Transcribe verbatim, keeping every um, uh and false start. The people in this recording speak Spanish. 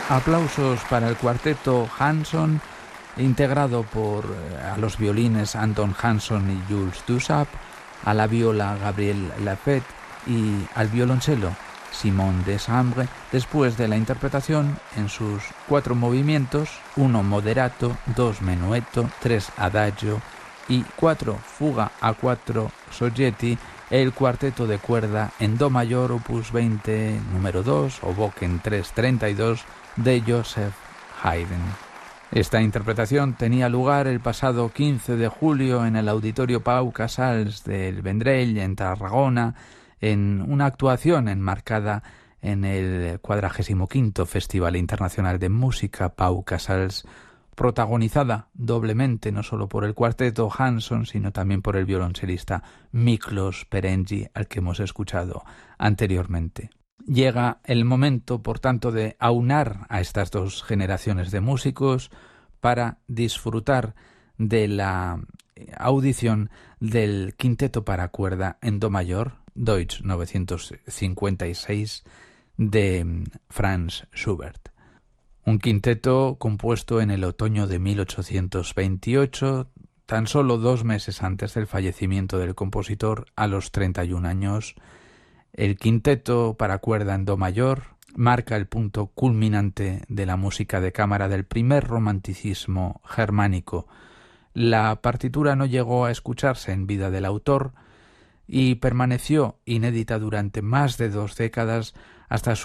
Aplausos para el cuarteto Hansson, integrado por eh, a los violines Anton Hansson y Jules Dussap, a la viola Gabriel Lafette y al violonchelo Simon Desambre, después de la interpretación en sus cuatro movimientos, uno moderato, dos menueto, tres adagio y cuatro fuga a cuatro soggetti, el cuarteto de cuerda en do mayor opus veinte número dos o Boken trescientos treinta y dos de Joseph Haydn. Esta interpretación tenía lugar el pasado quince de julio en el Auditorio Pau Casals del Vendrell, en Tarragona, en una actuación enmarcada en el cuadragésimo quinto Festival Internacional de Música Pau Casals, protagonizada doblemente no solo por el cuarteto Hansson, sino también por el violonchelista Miklos Perengi, al que hemos escuchado anteriormente. Llega el momento, por tanto, de aunar a estas dos generaciones de músicos para disfrutar de la audición del quinteto para cuerda en do mayor, Deutsch novecientos cincuenta y seis, de Franz Schubert. Un quinteto compuesto en el otoño de mil ochocientos veintiocho, tan solo dos meses antes del fallecimiento del compositor a los treinta y un años. El quinteto para cuerda en do mayor marca el punto culminante de la música de cámara del primer romanticismo germánico. La partitura no llegó a escucharse en vida del autor y permaneció inédita durante más de dos décadas hasta su